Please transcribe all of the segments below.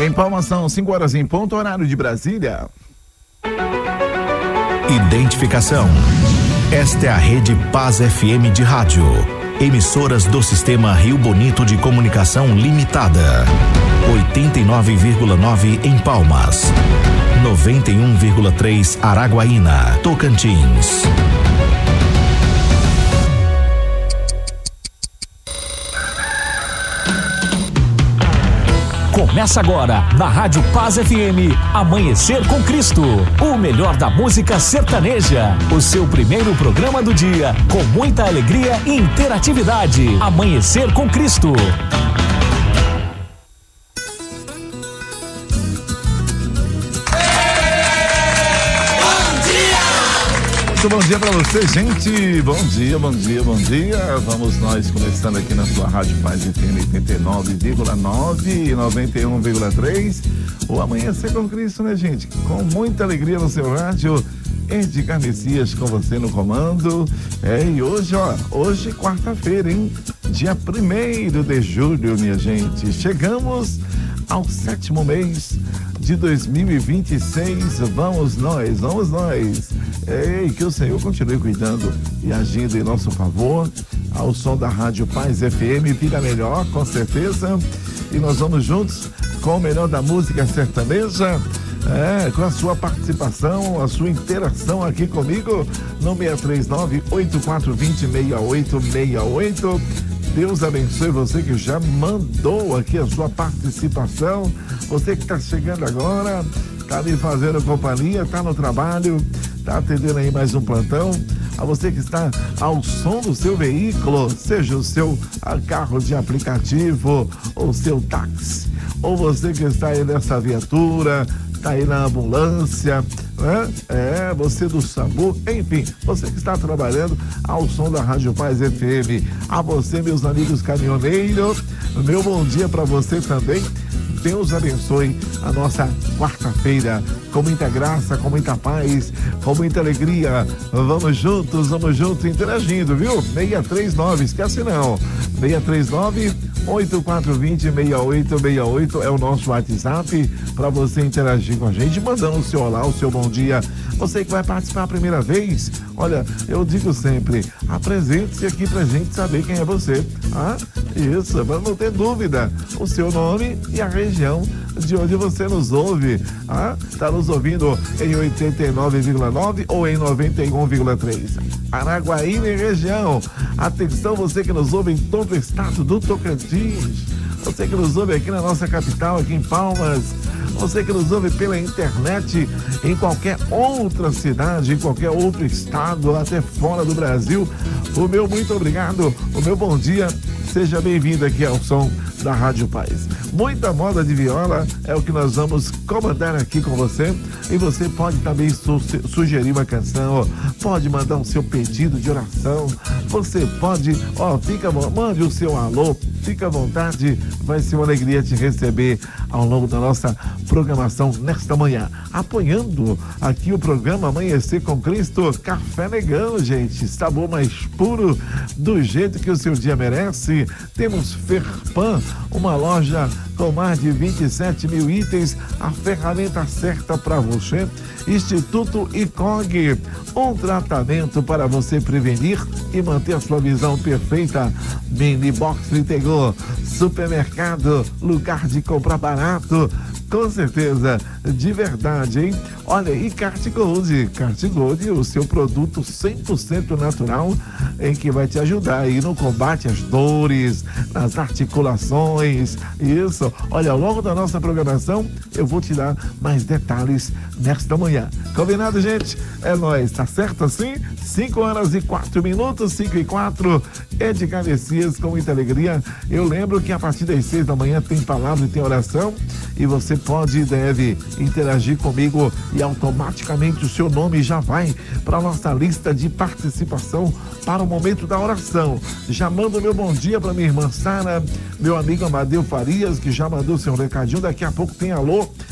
Em Palmas são 5 horas em ponto, horário de Brasília. Identificação. Esta é a Rede Paz FM de rádio. Emissoras do Sistema Rio Bonito de Comunicação Limitada. 89,9 em Palmas. 91,3 Araguaína, Tocantins. Começa agora, na Rádio Paz FM, Amanhecer com Cristo. O melhor da música sertaneja. O seu primeiro programa do dia, com muita alegria e interatividade. Amanhecer com Cristo. Muito bom dia para você, gente. Bom dia, bom dia, bom dia. Vamos nós começando aqui na sua Rádio Paz FM 89,9 e 91,3. O Amanhecer com Cristo, né, gente? Com muita alegria no seu rádio. Edgar Messias com você no comando. E hoje quarta-feira, hein? Dia 1º de julho, minha gente. Chegamos ao 7º mês de 2026. Vamos nós. Que o Senhor continue cuidando e agindo em nosso favor. Ao som da Rádio Paz FM, fica melhor, com certeza. E nós vamos juntos com o melhor da música sertaneja. Com a sua participação, a sua interação aqui comigo no 639-8420-6868. Deus abençoe você que já mandou aqui a sua participação. Você que está chegando agora, está me fazendo companhia, está no trabalho, está atendendo aí mais um plantão. A você que está ao som do seu veículo, seja o seu carro de aplicativo ou seu táxi, ou você que está aí nessa viatura, está aí na ambulância, né? Você do SAMU, enfim, você que está trabalhando ao som da Rádio Paz FM. A você, meus amigos caminhoneiros, meu bom dia para você também. Deus abençoe a nossa quarta-feira com muita graça, com muita paz, com muita alegria. Vamos juntos interagindo, viu? 639, esquece não. 639-8420-6868 é o nosso WhatsApp para você interagir com a gente, mandando o seu olá, o seu bom dia. Você que vai participar a primeira vez, olha, eu digo sempre, apresente-se aqui pra gente saber quem é você. Isso, para não ter dúvida, o seu nome e a região de onde você nos ouve. Tá nos ouvindo em 89,9 ou em 91,3. Araguaína e região. Atenção, você que nos ouve em todo o estado do Tocantins. Você que nos ouve aqui na nossa capital, aqui em Palmas. Você que nos ouve pela internet em qualquer outra cidade, em qualquer outro estado, até fora do Brasil. O meu muito obrigado, o meu bom dia. Seja bem-vindo aqui ao som da Rádio Paz. Muita moda de viola é o que nós vamos comandar aqui com você. E você pode também sugerir uma canção, pode mandar o seu pedido de oração. Você pode, mande o seu alô, fica à vontade. Vai ser uma alegria te receber ao longo da nossa programação nesta manhã. Apoiando aqui o programa Amanhecer com Cristo, Café Negão, gente. Sabor mais puro, do jeito que o seu dia merece. Temos Ferpan, uma loja com mais de 27 mil itens, a ferramenta certa para você. Instituto ICOG, um tratamento para você prevenir e manter a sua visão perfeita. Mini Box Litegô, supermercado, lugar de comprar barato. Com certeza, de verdade, hein? Olha, e Kart Gold, o seu produto 100% natural, em que vai te ajudar aí no combate às dores, nas articulações, isso. Olha, ao longo da nossa programação, eu vou te dar mais detalhes nesta manhã. Combinado, gente? É nóis, tá certo assim? 5h04, 5h04, Edgar Messias com muita alegria. Eu lembro que a partir das 6 da manhã tem palavra e tem oração, e você pode e deve interagir comigo e automaticamente o seu nome já vai para a nossa lista de participação para o momento da oração. Já mando meu bom dia para minha irmã Sara, meu amigo Amadeu Farias, que já mandou seu recadinho. Daqui a pouco tem alô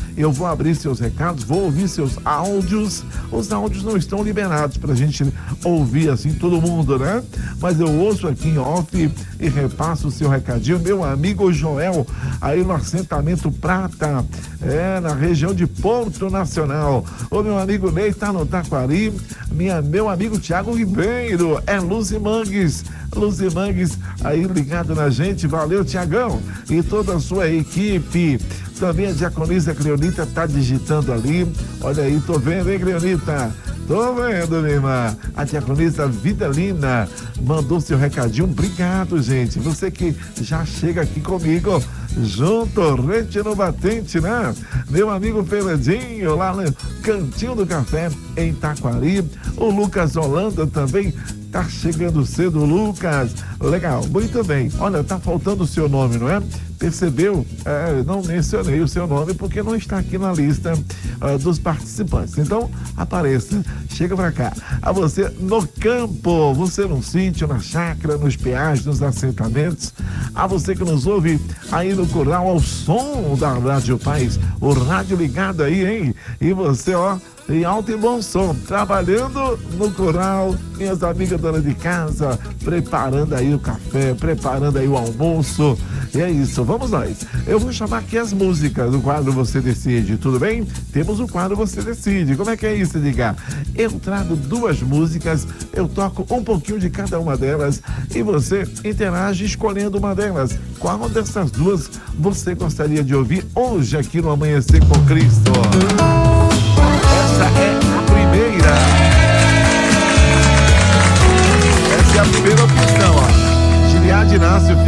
Eu vou abrir seus recados, vou ouvir seus áudios. Os áudios não estão liberados pra gente ouvir assim todo mundo, né? Mas eu ouço aqui em off e repasso o seu recadinho. Meu amigo Joel, aí no assentamento Prata, na região de Porto Nacional. O meu amigo Ney tá no Taquari. Meu amigo Tiago Ribeiro, Luzi Mangues aí ligado na gente. Valeu, Tiagão, e toda a sua equipe. Também a diaconisa Cleonita tá digitando ali. Olha aí, tô vendo, hein, Cleonita? Tô vendo, minha irmã. A diaconisa Vidalina mandou seu recadinho. Obrigado, gente. Você que já chega aqui comigo, junto, rente no batente, né? Meu amigo Fernandinho, lá no Cantinho do Café, em Taquari. O Lucas Holanda também tá chegando cedo, Lucas. Legal, muito bem. Olha, tá faltando o seu nome, não é? Percebeu? Não mencionei o seu nome porque não está aqui na lista dos participantes. Então, apareça, chega pra cá. A você no campo, você no sítio, na chácara, nos peagens, nos assentamentos. A você que nos ouve aí no curral, ao som da Rádio Paz, o rádio ligado aí, hein? E você, ó, em alto e bom som, trabalhando no curral, minhas amigas donas de casa, preparando aí o café, preparando aí o almoço. E é isso, vamos nós. Eu vou chamar aqui as músicas do quadro Você Decide, tudo bem? Temos o quadro Você Decide. Como é que é isso, Edgar? Eu trago 2 músicas, eu toco um pouquinho de cada uma delas e você interage escolhendo uma delas. Qual dessas 2 você gostaria de ouvir hoje aqui no Amanhecer com Cristo? Essa é a primeira. Essa é a primeira opção, ó. Giliad Inácio.